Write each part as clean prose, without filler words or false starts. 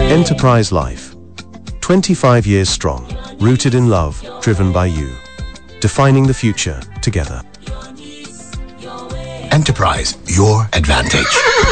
Enterprise Life. 25 years strong, rooted in love, driven by you. Defining the future together. Enterprise, your advantage.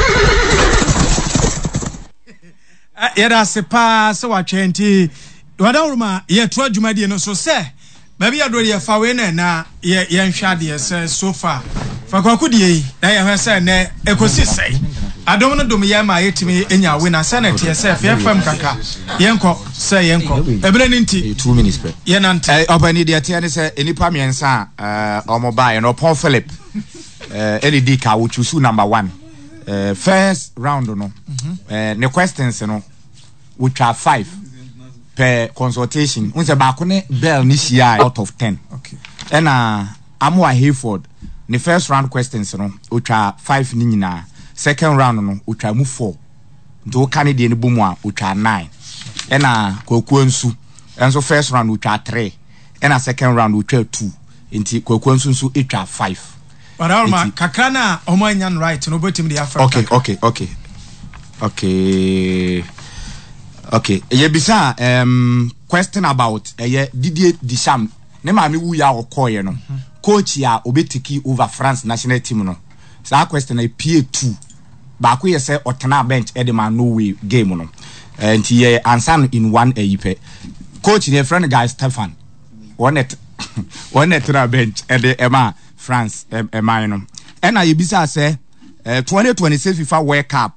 Yada sepa se wa twenti wada uruma ye to adwumade no so se ba bia do ye fa we na ye nhwade se so far fa kwakudie na ye hwese na ekosi sei adom no dom ye ma yetimi enya we na senate se fm kaka yenko se yenko ebere ni nti 2 minutes pre ye nante obani de tie ne se enipa miensa omoba no Paul Philip LED ka wo choose number 1 first round no the questions no which are 5 per consultation unse ba ko ne bell ni shia out of 10 okay and Amwa Hayford the first round questions no which are 5 ni nyina second round no which are 4 ndo Canadian bomu a which are 9 and Kwaku Nsu enso first round which are 3 and second round which are 2 inti Kwaku Nsu which are 5. But Alma Kakana Omanyan right no betim the Africa. Okay. Yebisa question about Didier Deschamps. Ne ma me wu ya okoye no. Coach ya obetiki over France national team no. Sa question e PA2. Ba ko ye say otena bench e de man no way game no. Nti ye answer in one ayipe. Coach the friend guy Stefan. One net na bench e de ema France no. And I bisa say 2026 FIFA World Cup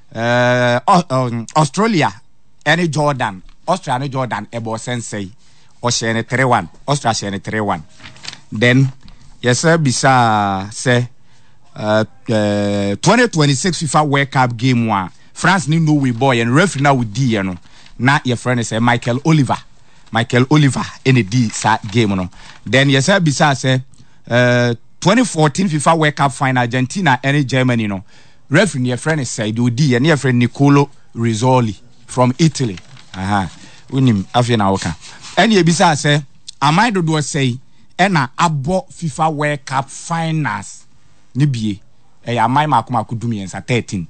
Australia any Jordan ebo sensei o share 3-1 Australia share 3-1 then yes bisa say 2026 FIFA World Cup game 1 France ni no way boy and referee na with D no na your friend say Michael Oliver in the D sa game no then yes bisa say 2014 FIFA World Cup final Argentina and Germany no referee your friend is said D and your friend Nicolo Rizzoli from Italy unim afena woka and ye bisa say amai do say ena abo FIFA World Cup finals ni bie e amai makoma kudumi ensa 13